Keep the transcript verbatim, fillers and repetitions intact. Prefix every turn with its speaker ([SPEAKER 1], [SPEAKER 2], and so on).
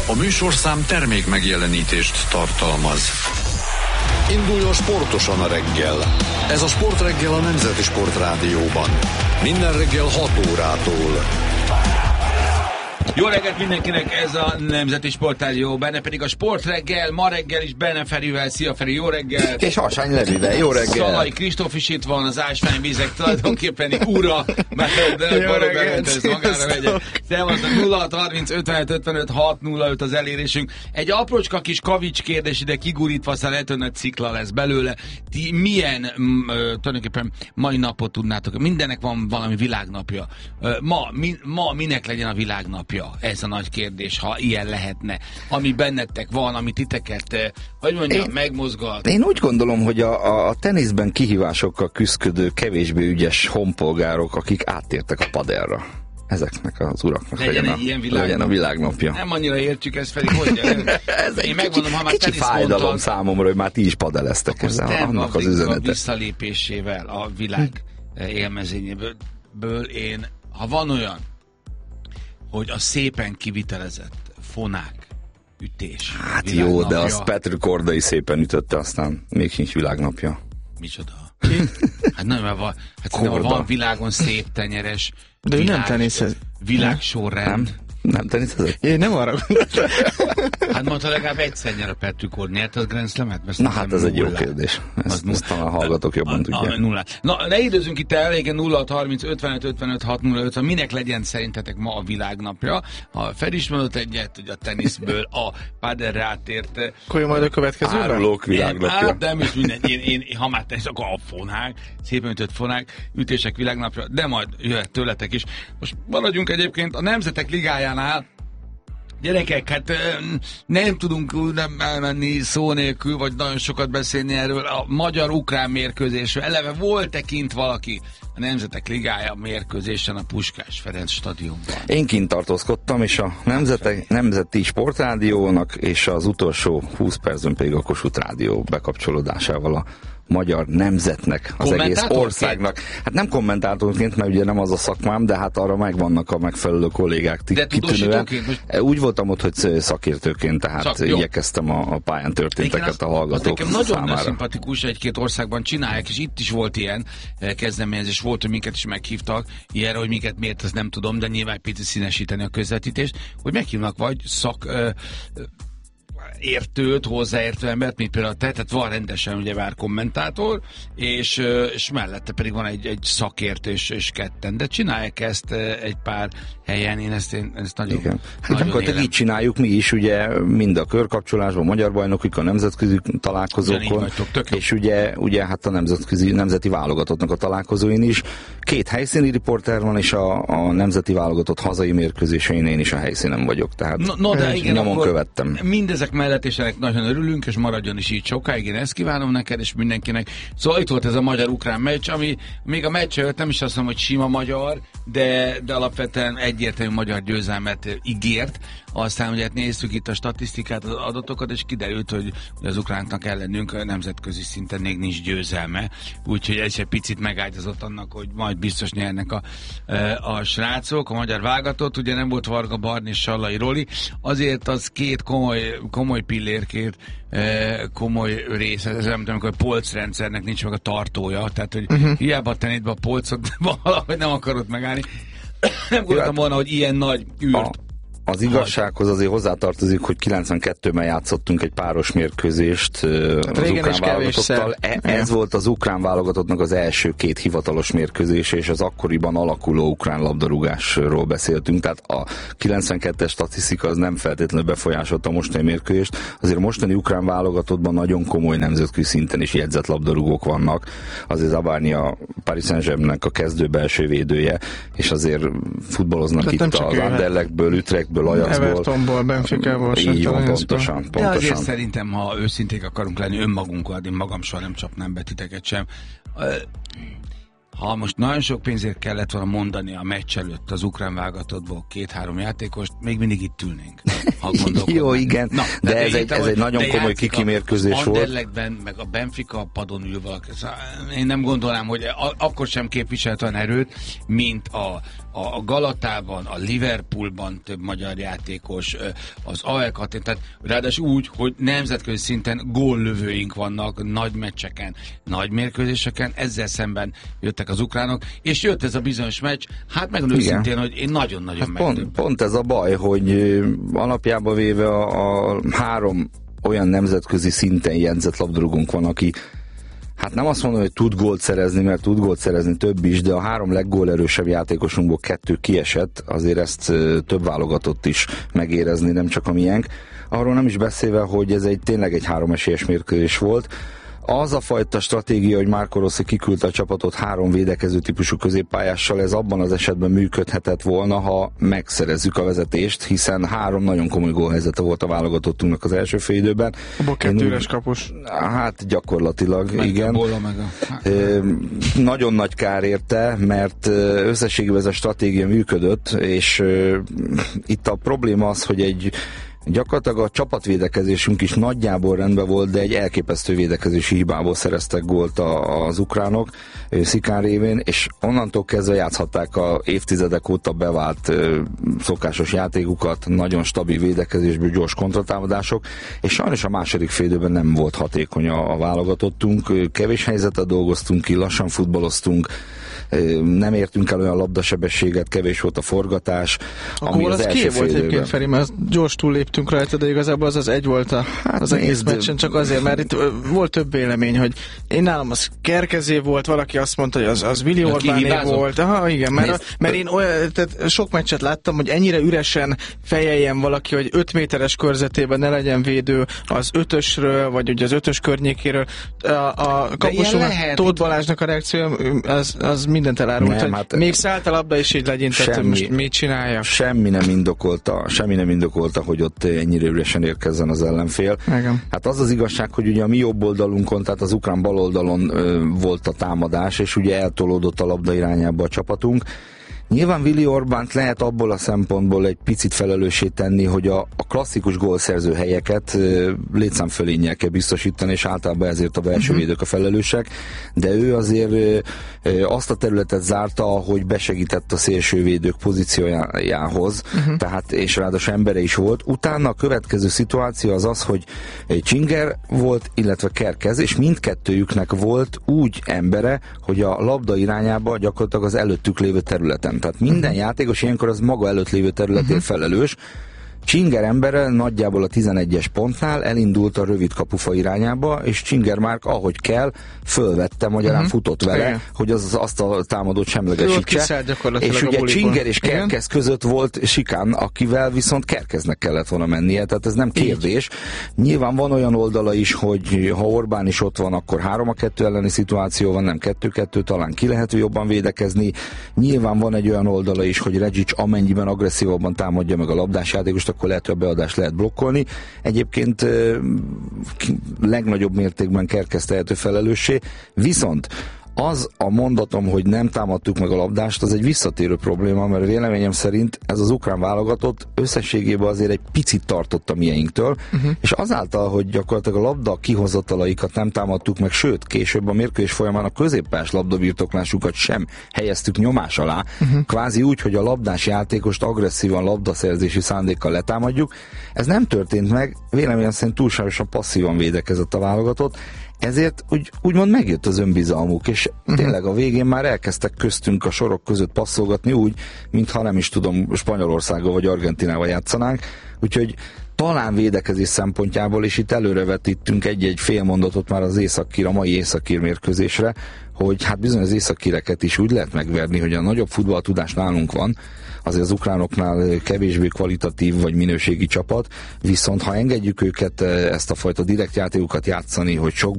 [SPEAKER 1] A műsorszám termék megjelenítést tartalmaz. Induljon sportosan a reggel. Ez a Sportreggel a Nemzeti Sportrádióban. Minden reggel hat órától.
[SPEAKER 2] Jó reggelt mindenkinek, ez a Nemzeti Sportrádió, benne pedig a Sportreggel, ma reggel is Benne Ferivel. Szia Feri, jó reggel!
[SPEAKER 3] És Hasány Levivel, jó reggel!
[SPEAKER 2] Szalai Kristóf is itt van, az ásványvízek tulajdonképpen ura, mert Baró Berent ez magára vegye. Szevasztok, nulla hat harminc ötvenöt ötvenöt hat nulla öt az elérésünk. Egy aprócska kis kavics kérdés ide kigurítva, aztán lehet, hogy nagy cikla lesz belőle. Ti milyen m, tulajdonképpen mai napot tudnátok? Mindennek van valami világnapja. Ma, mi, ma minek legyen a világnapja? Ez a nagy kérdés, ha ilyen lehetne. Ami bennetek van, ami titeket, hogy mondjam, én, megmozgat.
[SPEAKER 3] Én úgy gondolom, hogy a, a teniszben kihívásokkal küzdködő, kevésbé ügyes honpolgárok, akik áttértek a padelra. Ezeknek az uraknak legyen, legyen, a, legyen a világnapja.
[SPEAKER 2] Nem annyira értjük ezt, Feri, hogy ez én megmondom, ha már
[SPEAKER 3] kicsi fájdalom mondtad, számomra, hogy már ti is padeleztek ezzel, annak az üzenete.
[SPEAKER 2] A visszalépésével a világ hm. élmezényéből én, ha van olyan, hogy a szépen kivitelezett fonák ütés.
[SPEAKER 3] Hát jó, de azt Petr Kordai szépen ütötte, aztán még sincs világnapja.
[SPEAKER 2] Micsoda? Hát nem, mert van, hát van világon szép tenyeres,
[SPEAKER 4] de világ, nem teniszez.
[SPEAKER 2] Világsorrend.
[SPEAKER 3] Nem, nem teniszezett?
[SPEAKER 4] Én nem arra gondoltam.
[SPEAKER 2] Hát mondta, legalább egyszer nyer a Petr Kord, nyert az Grand Slamet?
[SPEAKER 3] Na hát ez egy jó kérdés. Ezt, ezt talán a hallgatók jobban tudják.
[SPEAKER 2] Na, ne időzünk itt el, igen, nulla hat harminc ötvenöt ötvenöt hat nulla öt, minek legyen szerintetek ma a világnapja? Ha Fel is mondott egyet, hogy a teniszből a padelre átért.
[SPEAKER 4] Akkor majd a következőben?
[SPEAKER 3] Árulók világnapja.
[SPEAKER 2] Hát nem is minden, én, én, én ha már tesz, akkor a fonák, szépen ütött fonák, ütések világnapja, de majd jöhet tőletek is. Most maradjunk egyébként a Nemzetek Ligájánál. Gyerekek, hát nem tudunk nem elmenni szó nélkül, vagy nagyon sokat beszélni erről a magyar-ukrán mérkőzésről. Eleve volt-e kint valaki a Nemzetek Ligája mérkőzésen a Puskás Ferenc stadionban?
[SPEAKER 3] Én kint tartózkodtam, és a Nemzeti, Nemzeti Sportrádiónak és az utolsó húsz percben pedig a Kossuth Rádió bekapcsolódásával a magyar nemzetnek, az egész országnak. Hát nem kommentátorként, mert ugye nem az a szakmám, de hát arra megvannak a megfelelő kollégák
[SPEAKER 2] de
[SPEAKER 3] kitűnően. Úgy voltam ott, hogy szakértőként, tehát Szak, igyekeztem a, a pályán történteket a hallgatók
[SPEAKER 2] nekem nagyon
[SPEAKER 3] számára.
[SPEAKER 2] szimpatikus, egy-két országban csinálják, és itt is volt ilyen kezdeményezés, volt, hogy minket is meghívtak, ilyenre, hogy minket miért, azt nem tudom, de nyilván egy picit színesíteni a közvetítést, hogy meghívnak vagy szak... Ö, értőt, hozzáértő embert, mint például te, tehát van rendesen ugye vár kommentátor, és, és mellette pedig van egy, egy szakértő, és, és ketten, de csinálják ezt egy pár helyen, én ezt, én, ezt nagyon
[SPEAKER 3] igen. Hát gyakorlatilag így csináljuk mi is, ugye mind a körkapcsolásban, a magyar bajnokik, a nemzetközi találkozókon, és ugye, ugye hát a nemzetközi, nemzeti válogatottnak a találkozóin is. Két helyszíni riporter van, és a, a nemzeti válogatott hazai mérkőzésein én is a helyszínen vagyok, tehát no, no, de igen, nyomon követtem.
[SPEAKER 2] Mindezek mellett, és ennek nagyon örülünk, és maradjon is így sokáig, én ezt kívánom neked, és mindenkinek. Szóval itt volt ez a magyar-ukrán meccs, ami még a meccs előtt nem is azt mondom, hogy sima magyar, de, de alapvetően egyértelmű magyar győzelmet ígért. Aztán ugye néztük itt a statisztikát, az adatokat, és kiderült, hogy, hogy az ukránknak ellenünk nemzetközi szinten még nincs győzelme. Úgyhogy ez egy picit megágyazott annak, hogy majd biztos nyernek a, a srácok, a magyar válogatott. Ugye nem volt Varga Barni és Sallai Roli, azért az két komoly, komoly pillérkét, komoly része, ez nem tudom, amikor a polcrendszernek nincs meg a tartója, tehát hogy uh-huh. hiába tennéd be a polcot, valahogy nem akarod megállni. Nem gondoltam volna, hogy ilyen nagy űrt.
[SPEAKER 3] A, az igazsághoz azért hozzátartozik, hogy kilencvenkettőben játszottunk egy páros mérkőzést hát az ukrán válogatottal. E, ez volt az ukrán válogatottnak az első két hivatalos mérkőzése, és az akkoriban alakuló ukrán labdarúgásról beszéltünk, tehát a kilencvenkettes statisztika az nem feltétlenül befolyásolta a mostani mérkőzést. Azért a mostani ukrán válogatottban nagyon komoly nemzetközi szinten is jegyzett labdarúgók vannak. Azért Zabárnyi a Paris Saint-Germainnek a kezdő belső védője, és azért futballoznak tehát itt az Anderlechtből, Utrechtből, Ajaxból.
[SPEAKER 4] Evertonból, Benficából.
[SPEAKER 3] Így van, pontosan, pontosan.
[SPEAKER 2] De azért szerintem, ha őszinték akarunk lenni önmagunkkal, én magam soha nem csapnám be titeket sem. Ha most nagyon sok pénzért kellett volna mondani a meccs előtt az ukrán válogatottból két-három játékost, még mindig itt ülnénk.
[SPEAKER 3] Jó, igen, Na, de, de ez, egy, ez egy nagyon komoly kikimérkőzés volt.
[SPEAKER 2] Anderlechtben, meg a Benfica padon ül valaki. Én nem gondolnám, hogy akkor sem képviselt olyan erőt, mint a, a Galatában, a Liverpoolban több magyar játékos, az á e Katén, tehát ráadásul úgy, hogy nemzetközi szinten góllövőink vannak nagy meccseken, nagy mérkőzéseken, ezzel szemben jöttek az ukránok, és jött ez a bizonyos meccs, hát megmondom őszintén, hogy én nagyon-nagyon
[SPEAKER 3] hát pont, pont ez a baj, hogy alapjában véve a, a három olyan nemzetközi szinten jegyzett labdarúgónk van, aki hát nem azt mondom, hogy tud gólt szerezni, mert tud gólt szerezni több is, de a három leggólerősebb játékosunkból kettő kiesett, azért ezt több válogatott is megérezni, nem csak a miénk. Arról nem is beszélve, hogy ez egy tényleg egy három esélyes mérkőzés volt. Az a fajta stratégia, hogy Marco Rossi kiküldte a csapatot három védekező típusú középpályással, ez abban az esetben működhetett volna, ha megszerezzük a vezetést, hiszen három nagyon komoly gólhelyzete volt a válogatottunknak az első fél időben.
[SPEAKER 4] Abba kettő üres kapus.
[SPEAKER 3] Hát gyakorlatilag, meg igen.
[SPEAKER 2] A meg a...
[SPEAKER 3] e, nagyon nagy kár érte, mert összességében ez a stratégia működött, és e, itt a probléma az, hogy egy gyakorlatilag a csapatvédekezésünk is nagyjából rendben volt, de egy elképesztő védekezési hibából szereztek gólt a, az ukránok Szikán révén, és onnantól kezdve játszhatták a évtizedek óta bevált ö, szokásos játékukat, nagyon stabil védekezésből, gyors kontratámadások, és sajnos a második fél időben nem volt hatékony a, a válogatottunk, kevés helyzetet dolgoztunk ki, lassan futballoztunk, nem értünk el olyan labdasebességet, kevés volt a forgatás.
[SPEAKER 4] Akkor az, az ki volt egyébként, Feri, mert gyors túlléptünk rajta, de igazából az az egy volt a, hát az egész meccsen, csak azért, mert itt volt több vélemény, hogy én nálam az Kerkezé volt, valaki azt mondta, hogy az, az Willi Orbáné volt. Aha, igen, mert, a, mert én olyan, tehát sok meccset láttam, hogy ennyire üresen fejeljen valaki, hogy öt méteres körzetében ne legyen védő az ötösről, vagy ugye az ötös környékéről. A, a kapusunknak, Tóth Balázsnak a reakció, az, az mindent elárult, nem, hogy hát még szállt a labda, és így legyintett, hogy most mit csinálja.
[SPEAKER 3] Semmi nem indokolta, semmi nem indokolta, hogy ott ennyire üresen érkezzen az ellenfél.
[SPEAKER 4] Igen.
[SPEAKER 3] Hát az az igazság, hogy ugye a mi jobb oldalunkon, tehát az ukrán bal oldalon ö, volt a támadás, és ugye eltolódott a labda irányába a csapatunk. Nyilván Willi Orbánt lehet abból a szempontból egy picit felelőssé tenni, hogy a, a klasszikus gólszerző helyeket létszámfölénnyel kell biztosítani, és általában ezért a belső uh-huh. védők a felelősek, de ő azért ö, azt a területet zárta, hogy besegített a szélső védők pozíciójához, uh-huh. tehát, és ráadásul embere is volt. Utána a következő szituáció az az, hogy Csinger volt, illetve Kerkez, és mindkettőjüknek volt úgy embere, hogy a labda irányába gyakorlatilag az előttük lévő területen. Tehát minden uh-huh. játékos ilyenkor az maga előtt lévő területén uh-huh. felelős. Csinger embere nagyjából a tizenegyes pontnál elindult a rövid kapufa irányába, és Csinger már ahogy kell, fölvette, magyarán uh-huh. futott vele, igen. hogy az, azt a támadót semlegesítse. És ugye Csinger és Kerkez között volt Sikán, akivel viszont Kerkeznek kellett volna mennie, tehát ez nem kérdés. Így. Nyilván van olyan oldala is, hogy ha Orbán is ott van, akkor három a kettő elleni szituáció van, nem kettő-kettő, talán ki lehet jobban védekezni. Nyilván van egy olyan oldala is, hogy Reggic amennyiben agresszívabban támadja meg a labdás játékost, akkor lehet, hogy a beadást lehet blokkolni. Egyébként legnagyobb mértékben Kerkez tehető felelőssé, viszont az a mondatom, hogy nem támadtuk meg a labdást, az egy visszatérő probléma, mert véleményem szerint ez az ukrán válogatott összességében azért egy picit tartott a mieinktől, uh-huh. és azáltal, hogy gyakorlatilag a labda kihozatalaikat nem támadtuk meg, sőt, később a mérkőzés folyamán a középpályás labdabirtoklásukat sem helyeztük nyomás alá, uh-huh. kvázi úgy, hogy a labdás játékost agresszívan labdaszerzési szándékkal letámadjuk. Ez nem történt meg, véleményem szerint túlságosan passzívan védekezett a válogatott, ezért úgy, úgymond megjött az önbizalmuk, és uh-huh. tényleg a végén már elkezdtek köztünk a sorok között passzolgatni úgy, mintha nem is tudom, Spanyolországgal vagy Argentinával játszanánk, úgyhogy talán védekezés szempontjából, és itt előrevetíttünk egy-egy fél mondatot már az északír, a mai északír mérkőzésre, hogy hát bizony az északíreket is úgy lehet megverni, hogy a nagyobb futballtudás nálunk van, azért az ukránoknál kevésbé kvalitatív vagy minőségi csapat, viszont ha engedjük őket ezt a fajta direkt játékokat játszani, hogy sok